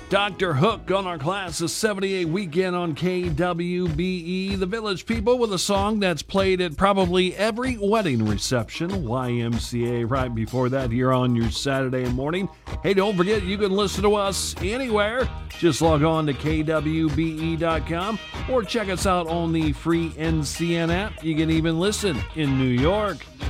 Dr. Hook on our Class of 78 weekend on KWBE. The Village People with a song that's played at probably every wedding reception. YMCA right before that here on your Saturday morning. Hey, don't forget you can listen to us anywhere. Just log on to KWBE.com or check us out on the free NCN app. You can even listen in New York.